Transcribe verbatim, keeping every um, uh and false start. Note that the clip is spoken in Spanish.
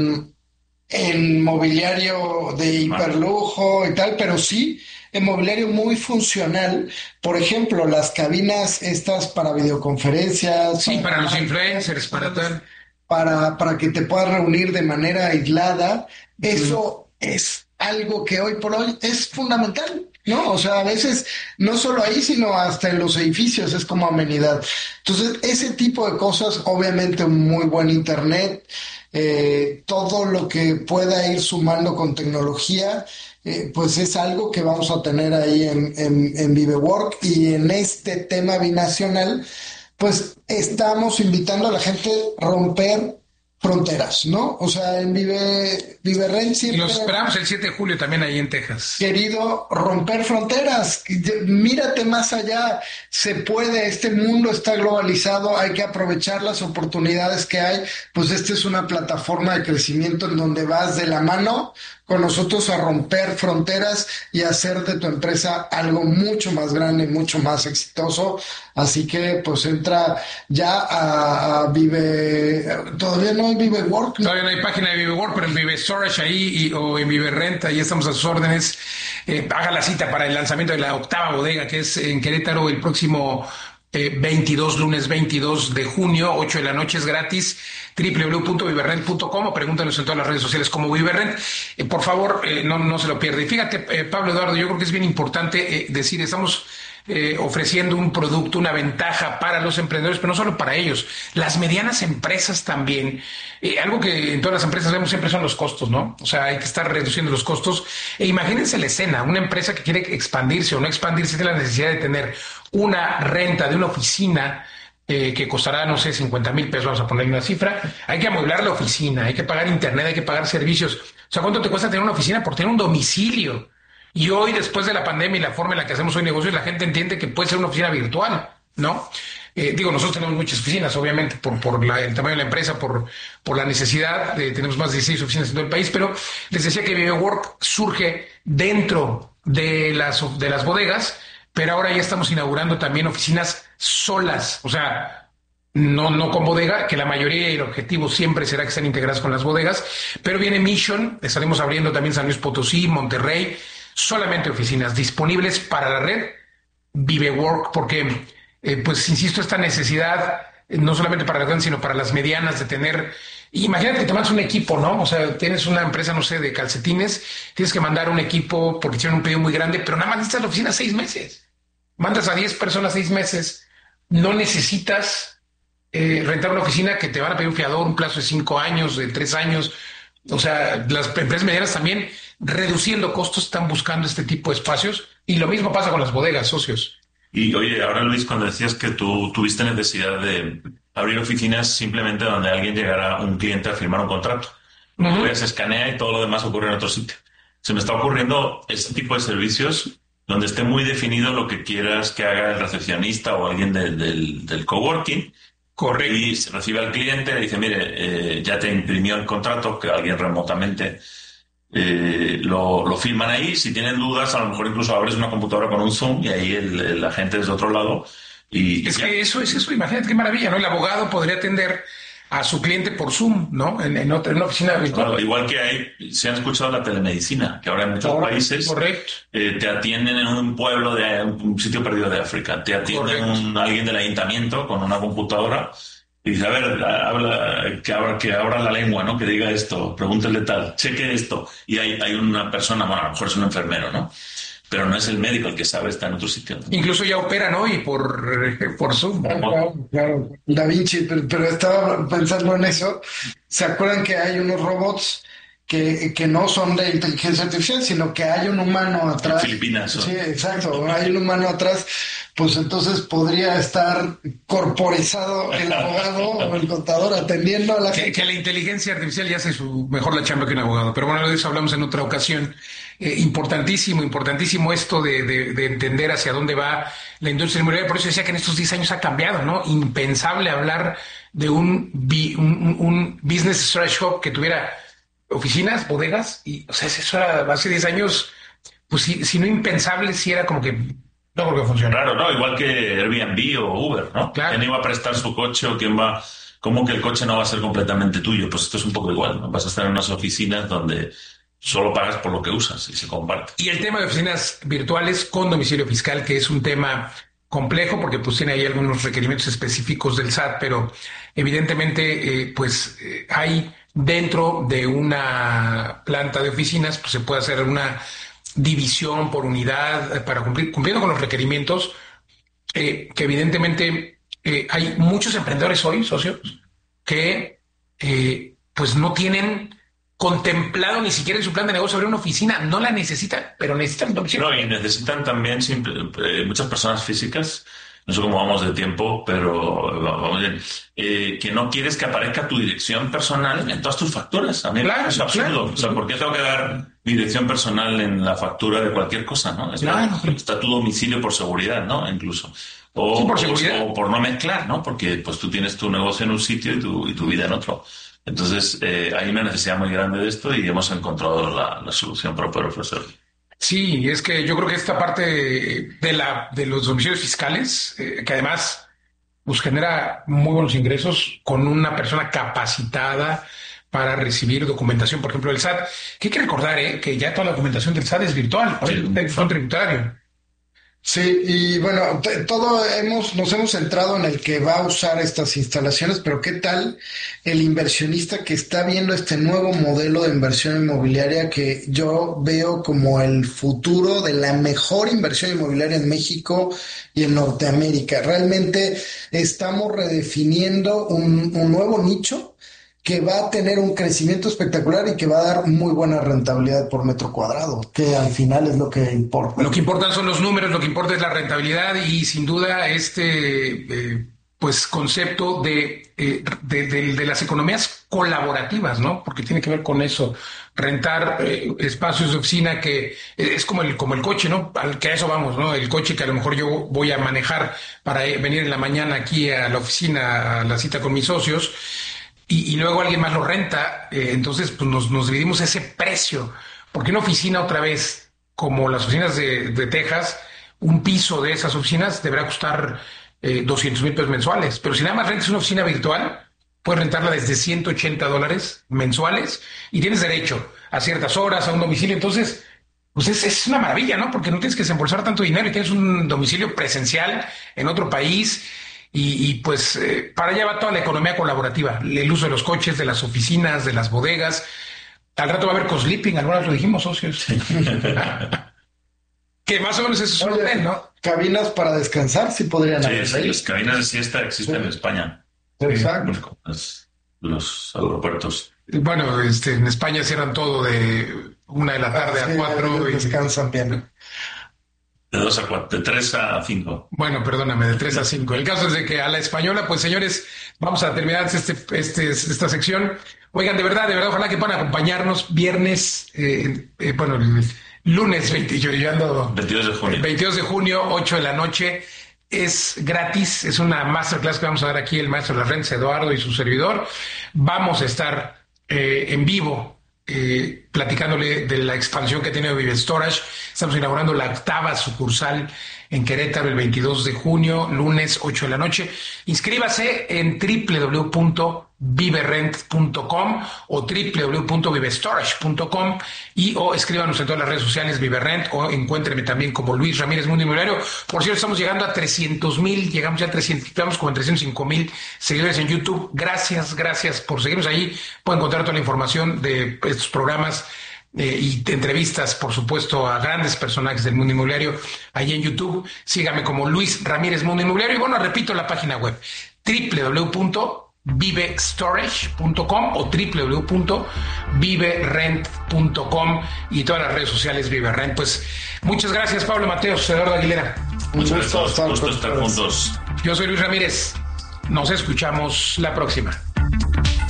en mobiliario de hiperlujo y tal, pero sí en mobiliario muy funcional. Por ejemplo, las cabinas estas para videoconferencias, Sí, para para los tomar influencers, para fotos, tal. para, para que te puedas reunir de manera aislada. Mm. Eso es algo que hoy por hoy es fundamental, ¿no? O sea, a veces no solo ahí, sino hasta en los edificios es como amenidad. Entonces, ese tipo de cosas, obviamente un muy buen internet, eh, todo lo que pueda ir sumando con tecnología, eh, pues es algo que vamos a tener ahí en, en, en ViveWork y en este tema binacional, pues estamos invitando a la gente a romper fronteras, ¿no? O sea, en Vive, Vive Rent Y siempre los esperamos el siete de julio también ahí en Texas. querido romper fronteras. Mírate más allá, se puede, este mundo está globalizado, hay que aprovechar las oportunidades que hay, pues esta es una plataforma de crecimiento en donde vas de la mano con nosotros a romper fronteras y hacer de tu empresa algo mucho más grande, mucho más exitoso. Así que pues entra ya a, a Vive, todavía no hay Vive Work, ¿no? Todavía no hay página de ViveWork, pero en Vive Storage ahí y- o en Vive Rent, ahí estamos a sus órdenes. Eh, haga la cita para el lanzamiento de la octava bodega, que es en Querétaro el próximo eh, veintidós, lunes veintidós de junio, ocho de la noche, es gratis. w w w punto viverrent punto com o pregúntanos en todas las redes sociales como Viverrent. Eh, por favor, eh, no, no se lo pierda. Y fíjate, eh, Pablo Eduardo, yo creo que es bien importante eh, decir, estamos eh, ofreciendo un producto, una ventaja para los emprendedores, pero no solo para ellos, las medianas empresas también. Eh, algo que en todas las empresas vemos siempre son los costos, ¿no? O sea, hay que estar reduciendo los costos. E imagínense la escena, una empresa que quiere expandirse o no expandirse tiene la necesidad de tener una renta de una oficina eh, que costará, no sé, cincuenta mil pesos, vamos a ponerle una cifra. Hay que amueblar la oficina, hay que pagar internet, hay que pagar servicios. O sea, ¿cuánto te cuesta tener una oficina por tener un domicilio? Y hoy, después de la pandemia y la forma en la que hacemos hoy negocios, la gente entiende que puede ser una oficina virtual, ¿no? Eh, digo, nosotros tenemos muchas oficinas, obviamente, por, por la- el tamaño de la empresa, por, por la necesidad, eh, tenemos más de dieciséis oficinas en todo el país, pero les decía que ViveWork surge dentro de las, de las bodegas, pero ahora ya estamos inaugurando también oficinas solas, o sea, no, no con bodega, que la mayoría y el objetivo siempre será que estén integradas con las bodegas, pero viene Mission, estaremos abriendo también San Luis Potosí, Monterrey, solamente oficinas disponibles para la red ViveWork, porque, eh, pues, insisto, esta necesidad, eh, no solamente para las grandes, sino para las medianas, de tener, imagínate que te mandas un equipo, ¿no? O sea, tienes una empresa, no sé, de calcetines, tienes que mandar un equipo porque hicieron un pedido muy grande, pero nada más necesitas la oficina seis meses. Mandas a diez personas seis meses, no necesitas eh, rentar una oficina que te van a pedir un fiador, un plazo de cinco años, de tres años. O sea, las empresas medianas también, reduciendo costos, están buscando este tipo de espacios y lo mismo pasa con las bodegas, socios. Y oye, ahora Luis, cuando decías que tú tuviste necesidad de abrir oficinas simplemente donde alguien llegara, un cliente, a firmar un contrato, luego ya Ujú. se escanea y todo lo demás ocurre en otro sitio. Se me está ocurriendo este tipo de servicios donde esté muy definido lo que quieras que haga el recepcionista o alguien de- del, del coworking Correcto. y se recibe al cliente, le dice, mire, eh, ya te imprimió el contrato, que alguien remotamente eh, lo, lo firman ahí. Si tienen dudas, a lo mejor incluso abres una computadora con un Zoom y ahí el, el agente desde otro lado y, y Es ya. que eso es eso, imagínate qué maravilla, ¿no? El abogado podría atender a su cliente por Zoom, ¿no? En, en otra, en una oficina Claro, virtual. igual que hay, se han escuchado la telemedicina, que ahora en muchos Ahora, países correcto, eh, te atienden en un pueblo de un sitio perdido de África, te atienden correcto. un, alguien del ayuntamiento con una computadora y dice, a ver, habla, que abra, que abra la lengua, ¿no? Que diga esto, pregúntele tal, cheque esto. Y hay, hay una persona, bueno, a lo mejor es un enfermero, ¿no? Pero no es el médico el que sabe, está en otro sitio, ¿no? Incluso ya operan hoy por, por Zoom. Ah, claro, claro, Da Vinci, pero, pero estaba pensando en eso. ¿Se acuerdan que hay unos robots que, que no son de inteligencia artificial, sino que hay un humano En atrás? Filipinas, Sí, ¿no? exacto, hay un humano atrás, pues entonces podría estar corporizado el abogado o el contador atendiendo a la Que, gente. que la inteligencia artificial ya hace su mejor la chamba que un abogado. Pero bueno, de eso hablamos en otra ocasión. Eh, importantísimo, importantísimo esto de, de, de entender hacia dónde va la industria inmobiliaria. Por eso decía que en estos diez años ha cambiado, ¿no? Impensable hablar de un, bi- un, un- un business storage hub que tuviera oficinas, bodegas, y, o sea, eso era hace diez años, pues si, si no impensable, si era como que no creo que funcione. Claro, ¿no? Igual que Airbnb o Uber, ¿no? ¿Quién Claro. iba a prestar su coche o quién va? ¿Cómo que el coche no va a ser completamente tuyo? Pues esto es un poco igual, ¿no? Vas a estar en unas oficinas donde solo pagas por lo que usas y se comparte. Y el tema de oficinas virtuales con domicilio fiscal, que es un tema complejo porque pues tiene ahí algunos requerimientos específicos del S A T, pero evidentemente eh, pues eh, hay dentro de una planta de oficinas, pues se puede hacer una división por unidad eh, para cumplir, cumpliendo con los requerimientos eh, que evidentemente eh, hay muchos emprendedores hoy, socios, que eh, pues no tienen contemplado ni siquiera en su plan de negocio abrir una oficina, no la necesitan, pero necesitan domicilio. No, y necesitan también simple, eh, muchas personas físicas, no sé cómo vamos de tiempo, pero vamos bien, eh, que no quieres que aparezca tu dirección personal en todas tus facturas. A mí Claro, es absurdo. claro. O sea, ¿por qué tengo que dar mi dirección personal en la factura de cualquier cosa, no? Es Claro. que está tu domicilio por seguridad, ¿no? Incluso. O, Sí, por o- seguridad. o por no mezclar, ¿no? Porque pues tú tienes tu negocio en un sitio y tu, y tu vida en otro. Entonces, eh, hay una necesidad muy grande de esto y hemos encontrado la, la solución para poder ofrecerlo. Sí, es que yo creo que esta parte de la de los domicilios fiscales, eh, que además pues genera muy buenos ingresos con una persona capacitada para recibir documentación, por ejemplo, del S A T. Que hay que recordar, eh, que ya toda la documentación del S A T es virtual, Sí. es un tributario. Sí, y bueno, t- todo hemos, nos hemos centrado en el que va a usar estas instalaciones, pero ¿qué tal el inversionista que está viendo este nuevo modelo de inversión inmobiliaria que yo veo como el futuro de la mejor inversión inmobiliaria en México y en Norteamérica? Realmente estamos redefiniendo un, un nuevo nicho que va a tener un crecimiento espectacular y que va a dar muy buena rentabilidad por metro cuadrado, que al final es lo que importa. Lo que importan son los números, lo que importa es la rentabilidad y sin duda este eh, pues concepto de, eh, de, de- de las economías colaborativas, ¿no? Porque tiene que ver con eso, rentar eh, espacios de oficina que es como el como el coche, ¿no? Al que a eso vamos, ¿no? El coche que a lo mejor yo voy a manejar para eh, venir en la mañana aquí a la oficina a la cita con mis socios. Y, y luego alguien más lo renta, eh, entonces pues nos, nos dividimos ese precio, porque una oficina otra vez, como las oficinas de, de Texas, un piso de esas oficinas deberá costar eh, doscientos mil pesos mensuales, pero si nada más rentas una oficina virtual, puedes rentarla desde ciento ochenta dólares mensuales y tienes derecho a ciertas horas, a un domicilio, entonces pues es, es una maravilla, ¿no? Porque no tienes que desembolsar tanto dinero y tienes un domicilio presencial en otro país. Y, y, pues eh, para allá va toda la economía colaborativa, el uso de los coches, de las oficinas, de las bodegas. Al rato va a haber co-sleeping, algunas lo dijimos, socios. Que más o menos eso es un Oye, hotel, ¿no? cabinas para descansar sí podrían Sí, haber sí, ahí. las cabinas de siesta existen Sí. en España. Exacto. Los, los aeropuertos. Bueno, este, en España cierran todo de una de la tarde Sí, a cuatro. ellos Y, descansan bien. De dos a cuatro, de tres a cinco. bueno, perdóname, de tres a cinco. El caso es de que a la española, pues señores, vamos a terminar este, este, esta sección. Oigan, de verdad, de verdad, ojalá que puedan acompañarnos viernes, eh, eh, bueno, el lunes veinte, yo, yo ando veintidós de junio. veintidós de junio, ocho de la noche. Es gratis, es una masterclass que vamos a dar aquí el maestro de las rentas, Eduardo, y su servidor. Vamos a estar eh, en vivo eh, platicándole de la expansión que tiene Vive Storage. Estamos inaugurando la octava sucursal en Querétaro el veintidós de junio, lunes ocho de la noche. Inscríbase en doble u doble u doble u punto vive rent punto com o doble u doble u doble u punto vive storage punto com y o escríbanos en todas las redes sociales Viverrent o encuéntreme también como Luis Ramírez Mundo Inmobiliario. Por cierto, estamos llegando a trescientos mil, llegamos ya a trescientos, estamos como en trescientos cinco mil seguidores en YouTube. Gracias, gracias por seguirnos ahí. Pueden encontrar toda la información de estos programas eh, y entrevistas, por supuesto, a grandes personajes del mundo inmobiliario ahí en YouTube. Sígame como Luis Ramírez Mundo Inmobiliario y bueno, repito la página web doble u doble u doble u punto vive storage punto com o doble u doble u doble u punto vive rent punto com y todas las redes sociales Viverrent. Pues muchas gracias, Pablo Mateos, Eduardo Aguilera. Un Muchas gusto gracias, estar gusto con estar ustedes. juntos. Yo soy Luis Ramírez. Nos escuchamos la próxima.